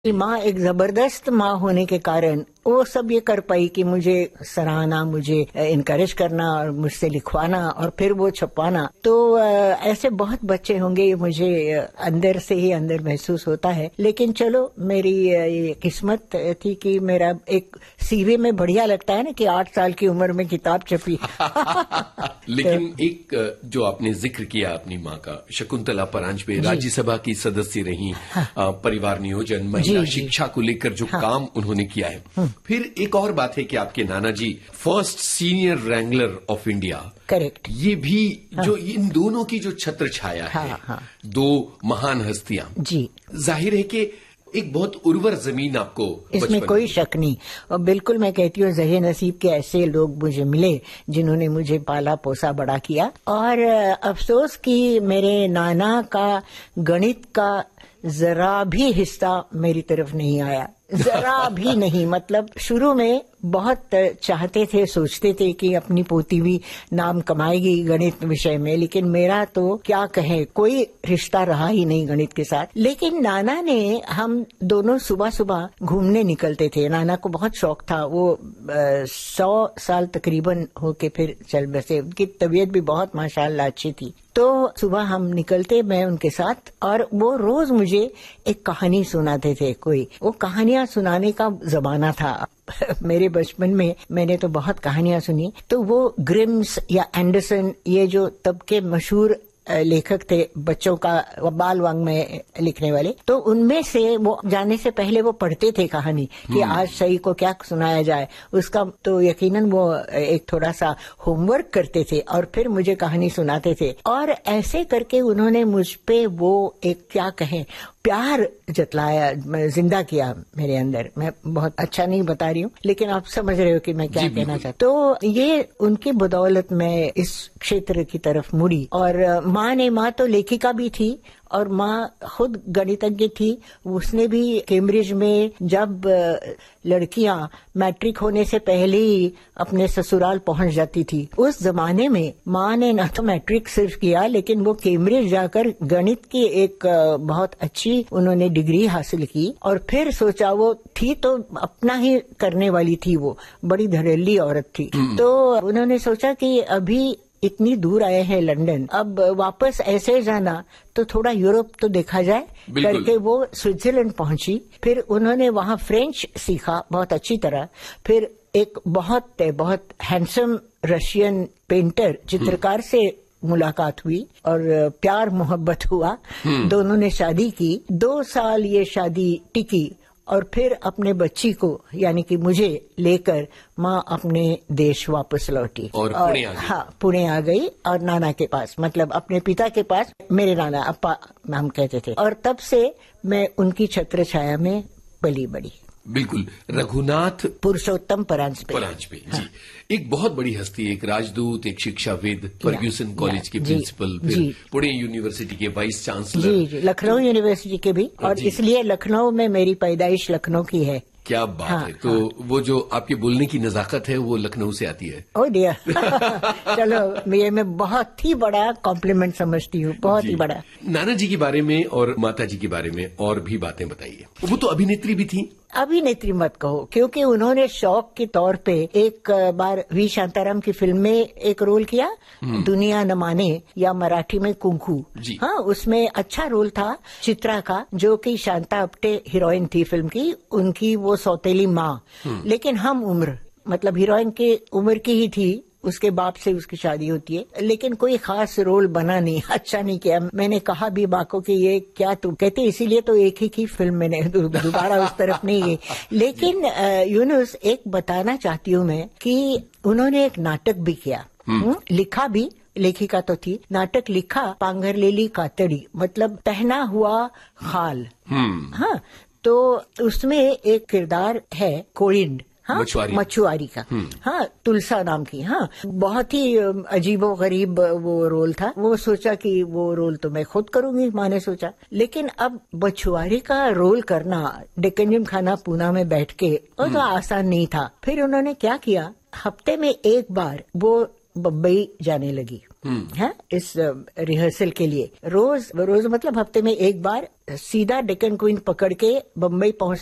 कि माँ एक जबरदस्त माँ होने के कारण वो सब ये कर पाई कि मुझे सराहना, मुझे इनकरेज करना और मुझसे लिखवाना और फिर वो छपवाना। तो ऐसे बहुत बच्चे होंगे, ये मुझे अंदर से ही अंदर महसूस होता है। लेकिन चलो, मेरी ये किस्मत थी कि मेरा एक सीवी में बढ़िया लगता है ना कि 8 साल की उम्र में किताब छपी। लेकिन तो, एक जो आपने जिक्र किया अपनी माँ का, शकुंतला परांजपे राज्यसभा की सदस्य रही, परिवार नियोजन, महिला शिक्षा को लेकर जो काम उन्होंने किया है। फिर एक और बात है कि आपके नाना जी first senior Wrangler of India. Correct. ये भी जो इन दोनों की जो छत्र छाया है, दो महान हस्तियां, जी जाहिर है कि एक बहुत उर्वर जमीन आपको इसमें कोई शक नहीं। और बिल्कुल मैं कहती हूँ ज़हे नसीब के ऐसे लोग मुझे मिले जिन्होंने मुझे पाला पोसा बड़ा किया। और अफसोस कि मेरे नाना का गणित का जरा भी हिस्सा मेरी तरफ नहीं आया, जरा भी नहीं। मतलब शुरू में बहुत चाहते थे, सोचते थे कि अपनी पोती भी नाम कमाएगी गणित विषय में, लेकिन मेरा तो क्या कहें, कोई रिश्ता रहा ही नहीं गणित के साथ। लेकिन नाना ने, हम दोनों सुबह सुबह घूमने निकलते थे। नाना को बहुत शौक था, वो 100 साल तकरीबन होके फिर चल बसे। उनकी तबीयत भी बहुत माशाअल्लाह अच्छी थी। तो सुबह हम निकलते, मैं उनके साथ, और वो रोज मुझे एक कहानी सुनाते थे। कोई वो कहानियां सुनाने का जमाना था मेरे बचपन में, मैंने तो बहुत कहानियां सुनी। तो वो ग्रिम्स या एंडरसन, ये जो तब के मशहूर लेखक थे बच्चों का बाल वांग में लिखने वाले, तो उनमें से वो जाने से पहले वो पढ़ते थे कहानी कि आज सही को क्या सुनाया जाए। उसका तो यकीनन वो एक थोड़ा सा होमवर्क करते थे और फिर मुझे कहानी सुनाते थे। और ऐसे करके उन्होंने मुझ पे वो एक क्या कहें प्यार जतलाया, जिंदा किया मेरे अंदर। मैं बहुत अच्छा नहीं बता रही हूँ, लेकिन आप समझ रहे हो कि मैं क्या कहना चाहती हूँ। तो ये उनकी बदौलत मैं इस क्षेत्र की तरफ मुड़ी। और माँ तो लेखिका भी थी और माँ खुद गणितज्ञ थी। उसने भी कैम्ब्रिज में, जब लड़कियां मैट्रिक होने से पहले ही अपने ससुराल पहुंच जाती थी, उस जमाने में माँ ने न तो मैट्रिक सिर्फ किया, लेकिन वो कैम्ब्रिज जाकर गणित की एक बहुत अच्छी उन्होंने डिग्री हासिल की। और फिर सोचा, वो थी तो अपना ही करने वाली थी, वो बड़ी धड़ल्ली औरत थी। तो उन्होंने सोचा कि अभी इतनी दूर आए हैं लंदन, अब वापस ऐसे जाना तो थोड़ा यूरोप तो देखा जाए करके वो स्विट्जरलैंड पहुंची। फिर उन्होंने वहां फ्रेंच सीखा बहुत अच्छी तरह। फिर एक बहुत हैंडसम रशियन पेंटर, चित्रकार से मुलाकात हुई और प्यार मोहब्बत हुआ। दोनों ने शादी की। 2 साल ये शादी टिकी और फिर अपने बच्ची को, यानी कि मुझे लेकर माँ अपने देश वापस लौटी और पुणे आ गई। हाँ, पुणे आ गई और नाना के पास, मतलब अपने पिता के पास, मेरे नाना अप्पा हम कहते थे। और तब से मैं उनकी छत्र छाया में पली बड़ी। बिल्कुल। रघुनाथ पुरुषोत्तम परांजपे जी, एक बहुत बड़ी हस्ती, एक राजदूत, एक शिक्षाविद, फर्ग्यूसन कॉलेज के प्रिंसिपल, फिर पुणे यूनिवर्सिटी के वाइस चांसलर, जी, लखनऊ यूनिवर्सिटी के भी। और इसलिए लखनऊ में मेरी पैदाइश लखनऊ की है। क्या बात है। तो वो जो आपके बोलने की नजाकत है वो लखनऊ से आती है। ओ डियर चलो, ये मैं बहुत ही बड़ा कॉम्प्लीमेंट समझती हूँ, बहुत ही बड़ा। नाना जी के बारे में और माता जी के बारे में और भी बातें बताइए। वो तो अभिनेत्री भी थी। अभिनेत्री मत कहो, क्योंकि उन्होंने शौक के तौर पे एक बार वी शांताराम की फिल्म में एक रोल किया, दुनिया न माने, या मराठी में कुंकू। हाँ, उसमें अच्छा रोल था चित्रा का, जो कि शांता अपटे हीरोइन थी फिल्म की, उनकी वो सौतेली माँ। लेकिन हम उम्र, मतलब हीरोइन के उम्र की ही थी, उसके बाप से उसकी शादी होती है, लेकिन कोई खास रोल बना नहीं, अच्छा नहीं किया। मैंने कहा भी माँ को कि ये क्या तुम कहते, इसीलिए तो एक ही की फिल्म मैंने दोबारा उस तरफ नहीं गई। लेकिन यूनुस, एक बताना चाहती हूँ मैं कि उन्होंने एक नाटक भी किया, लिखा भी, लेखिका तो थी, नाटक लिखा, पांघरलेली कातड़ी, मतलब पहना हुआ खाल। हाँ, तो उसमें एक किरदार है कोरिंड, हाँ, मछुआरी का। हाँ, तुलसा नाम की। हाँ, बहुत ही अजीबो गरीब वो रोल था। वो सोचा कि वो रोल तो मैं खुद करूंगी, माँ ने सोचा। लेकिन अब मछुआरी का रोल करना डेक्कन जिमखाना पूना में बैठ के, वो तो आसान नहीं था। फिर उन्होंने क्या किया, हफ्ते में एक बार वो बम्बई जाने लगी। है इस रिहर्सल के लिए। रोज मतलब हफ्ते में एक बार सीधा डेक्कन क्वीन पकड़ के बम्बई पहुंच